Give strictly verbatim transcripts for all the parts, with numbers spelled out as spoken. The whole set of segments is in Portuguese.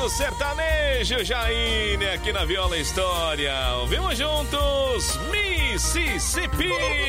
do sertanejo, Jaine, aqui na Viola História. Ouvimos juntos Mississippi.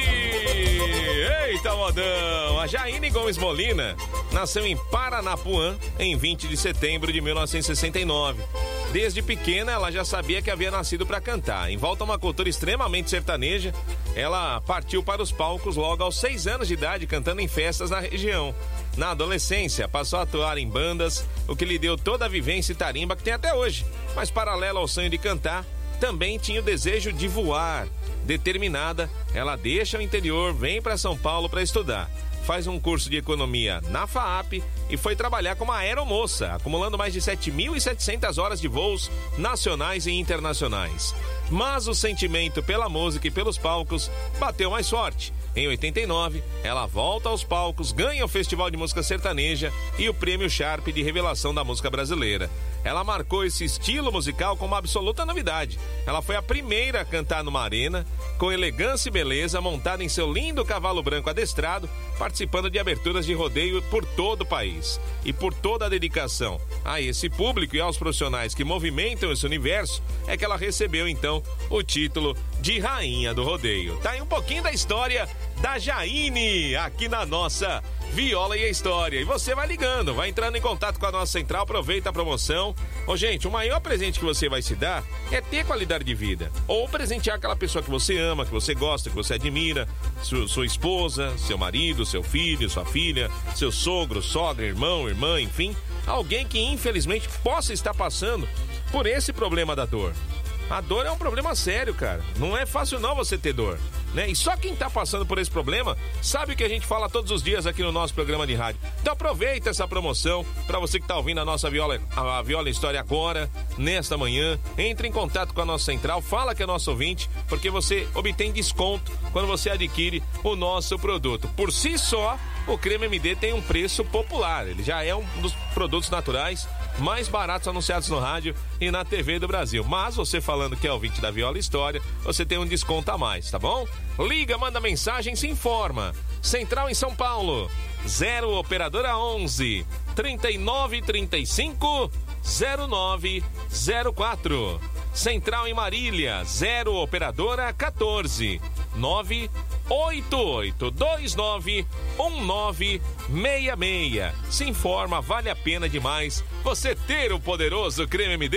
Eita, modão. A Jaine Gomes Molina nasceu em Paranapuã em vinte de setembro de mil novecentos e sessenta e nove. Desde pequena, ela já sabia que havia nascido para cantar. Em volta a uma cultura extremamente sertaneja, ela partiu para os palcos logo aos seis anos de idade, cantando em festas na região. Na adolescência, passou a atuar em bandas, o que lhe deu toda a vivência e tarimba que tem até hoje. Mas paralelo ao sonho de cantar, também tinha o desejo de voar. Determinada, ela deixa o interior, vem para São Paulo para estudar. Faz um curso de economia na FAAP e foi trabalhar como aeromoça, acumulando mais de sete mil e setecentas horas de voos nacionais e internacionais. Mas o sentimento pela música e pelos palcos bateu mais forte. Em oitenta e nove, ela volta aos palcos, ganha o Festival de Música Sertaneja e o Prêmio Sharp de Revelação da Música Brasileira. Ela marcou esse estilo musical como uma absoluta novidade. Ela foi a primeira a cantar numa arena, com elegância e beleza, montada em seu lindo cavalo branco adestrado, participando de aberturas de rodeio por todo o país. E por toda a dedicação a esse público e aos profissionais que movimentam esse universo, é que ela recebeu então o título de Rainha do Rodeio. Tá aí um pouquinho da história da Jaine aqui na nossa Viola e a História. E você vai ligando, vai entrando em contato com a nossa central, aproveita a promoção. Ô, gente, o maior presente que você vai se dar é ter qualidade de vida. Ou presentear aquela pessoa que você ama, que você gosta, que você admira. Sua, sua esposa, seu marido, seu filho, sua filha, seu sogro, sogra, irmão, irmã, enfim. Alguém que infelizmente possa estar passando por esse problema da dor. A dor é um problema sério, cara. Não é fácil não você ter dor, né? E só quem tá passando por esse problema sabe o que a gente fala todos os dias aqui no nosso programa de rádio. Então aproveita essa promoção para você que tá ouvindo a nossa Viola, a Viola História agora, nesta manhã. Entre em contato com a nossa central, fala que é nosso ouvinte, porque você obtém desconto quando você adquire o nosso produto. Por si só, o Creme M D tem um preço popular. Ele já é um dos produtos naturais mais baratos anunciados no rádio e na T V do Brasil. Mas você falando que é ouvinte da Viola História, você tem um desconto a mais, tá bom? Liga, manda mensagem, se informa. Central em São Paulo, zero operadora onze, trinta e nove, trinta e cinco, zero nove zero quatro. Central em Marília, zero operadora quatorze, nove oito oito dois nove um nove seis seis. Se informa, vale a pena demais você ter o poderoso Creme M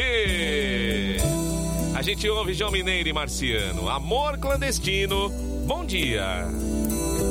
D. A gente ouve João Mineiro e Marciano, Amor Clandestino. Bom dia.